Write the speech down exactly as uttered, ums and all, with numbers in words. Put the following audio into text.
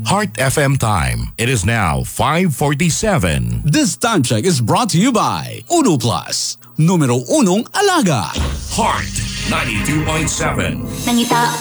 Heart F M time. It is now five forty-seven. This time check is brought to you by Uno Plus, numero unong alaga. Heart ninety-two point seven. Nangita